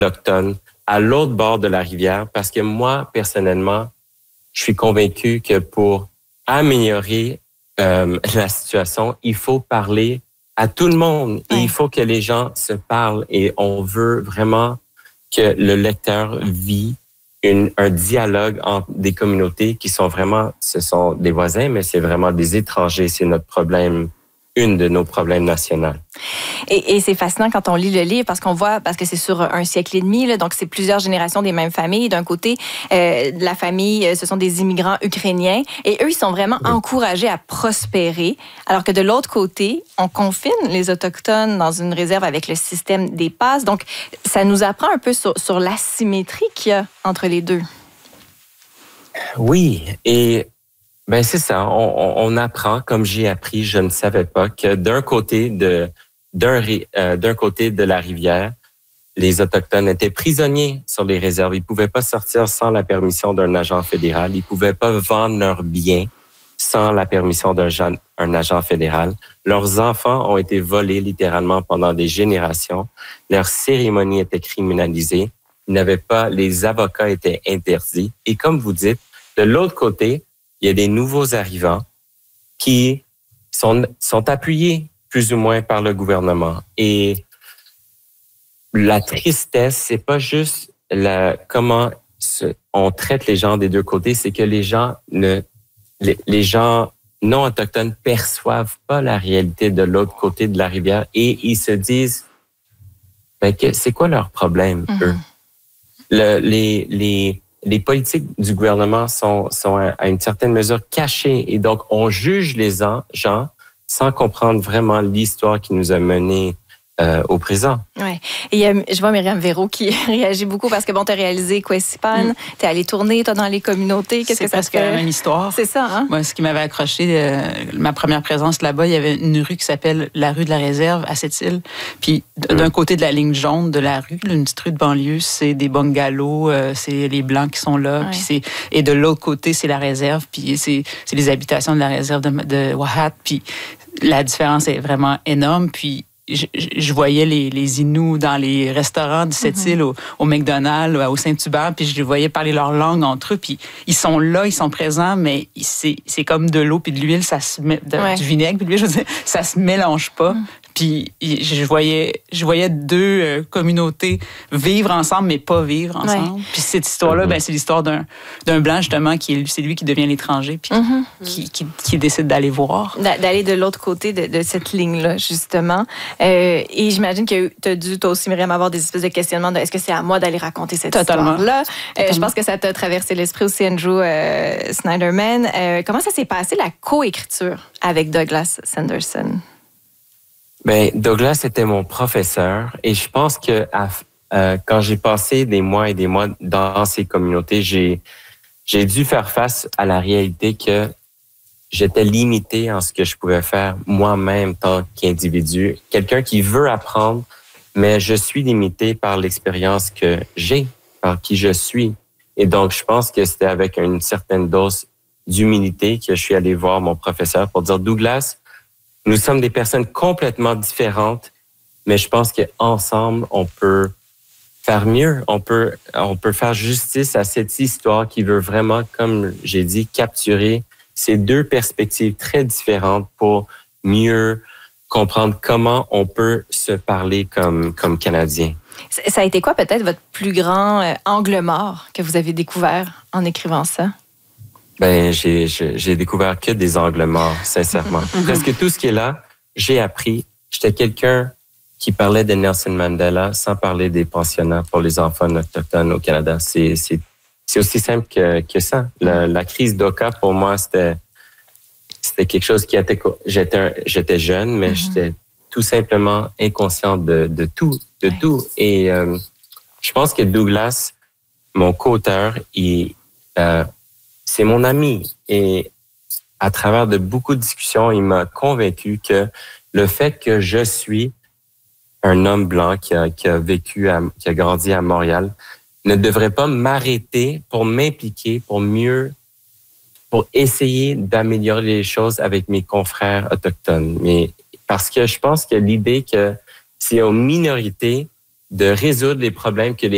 autochtones à l'autre bord de la rivière parce que moi, personnellement, je suis convaincu que pour améliorer la situation, il faut parler à tout le monde. Et il faut que les gens se parlent et on veut vraiment que le lecteur vit un dialogue entre des communautés qui sont vraiment, ce sont des voisins, mais c'est vraiment des étrangers. C'est notre problème, une de nos problèmes nationaux. Et c'est fascinant quand on lit le livre parce qu'on voit, parce que c'est sur un siècle et demi, là, donc c'est plusieurs générations des mêmes familles. D'un côté, la famille, ce sont des immigrants ukrainiens et eux, ils sont vraiment encouragés à prospérer, alors que de l'autre côté, on confine les Autochtones dans une réserve avec le système des passes. Donc, ça nous apprend un peu sur l'asymétrie qu'il y a entre les deux. Oui, et ben c'est ça. On apprend, comme j'ai appris, je ne savais pas que d'un côté de la rivière, les Autochtones étaient prisonniers sur les réserves. Ils pouvaient pas sortir sans la permission d'un agent fédéral. Ils pouvaient pas vendre leurs biens sans la permission d'un agent fédéral. Leurs enfants ont été volés littéralement pendant des générations. Leurs cérémonies étaient criminalisées. Ils n'avaient pas, les avocats étaient interdits. Et comme vous dites, de l'autre côté, il y a des nouveaux arrivants qui sont appuyés plus ou moins par le gouvernement. Et la tristesse, c'est pas juste comment on traite les gens des deux côtés, c'est que les gens non autochtones perçoivent pas la réalité de l'autre côté de la rivière et ils se disent, c'est quoi leur problème, eux? Les politiques du gouvernement sont à une certaine mesure cachées et donc on juge les gens sans comprendre vraiment l'histoire qui nous a menés au présent. Oui. Et je vois Myriam Véro qui réagit beaucoup parce que, bon, tu as réalisé Quessipan, tu es allé tourner, toi, dans les communautés. Qu'est-ce que ça presque la même histoire. C'est ça, hein? Moi, ce qui m'avait accroché, ma première présence là-bas, il y avait une rue qui s'appelle la rue de la Réserve à Sept-Îles. Puis, d'un côté de la ligne jaune de la rue, une petite rue de banlieue, c'est des bungalows, c'est les Blancs qui sont là. Ouais. Puis et de l'autre côté, c'est la réserve, puis c'est les habitations de la réserve de Wahat. Puis, la différence est vraiment énorme. Puis, je voyais les Inuits dans les restaurants de cette île, au McDonald's, au Saint-Hubert, puis je les voyais parler leur langue entre eux, puis ils sont là, ils sont présents, mais c'est comme de l'eau puis de l'huile, du vinaigre puis de l'huile, je veux dire, ça se mélange pas. Puis je voyais deux communautés vivre ensemble, mais pas vivre ensemble. Ouais. Puis cette histoire-là, c'est l'histoire d'un Blanc, justement, c'est lui qui devient l'étranger, puis qui décide d'aller voir. D'aller de l'autre côté de cette ligne-là, justement. Et j'imagine que tu as dû, toi aussi, Myriam, avoir des espèces de questionnements de est-ce que c'est à moi d'aller raconter cette histoire-là? Je pense que ça t'a traversé l'esprit aussi, Andrew Snyderman. Comment ça s'est passé, la coécriture avec Douglas Sanderson? Douglas était mon professeur et je pense que quand j'ai passé des mois et des mois dans ces communautés, j'ai dû faire face à la réalité que j'étais limité en ce que je pouvais faire moi-même tant qu'individu. Quelqu'un qui veut apprendre, mais je suis limité par l'expérience que j'ai, par qui je suis. Et donc, je pense que c'était avec une certaine dose d'humilité que je suis allé voir mon professeur pour dire, Douglas, nous sommes des personnes complètement différentes, mais je pense qu'ensemble, on peut faire mieux. On peut faire justice à cette histoire qui veut vraiment, comme j'ai dit, capturer ces deux perspectives très différentes pour mieux comprendre comment on peut se parler comme Canadiens. Ça a été quoi peut-être votre plus grand angle mort que vous avez découvert en écrivant ça? J'ai découvert que des angles morts, sincèrement. Presque tout ce qui est là, j'ai appris. J'étais quelqu'un qui parlait de Nelson Mandela sans parler des pensionnats pour les enfants autochtones au Canada. C'est aussi simple que ça. La crise d'Oka, pour moi, c'était quelque chose qui était... J'étais jeune, mais j'étais tout simplement inconscient de tout. Et je pense que Douglas, mon co-auteur, c'est mon ami. Et à travers de beaucoup de discussions, il m'a convaincu que le fait que je suis un homme blanc qui a grandi à Montréal ne devrait pas m'arrêter pour m'impliquer, pour essayer d'améliorer les choses avec mes confrères autochtones. Mais parce que je pense que l'idée que c'est aux minorités de résoudre les problèmes que les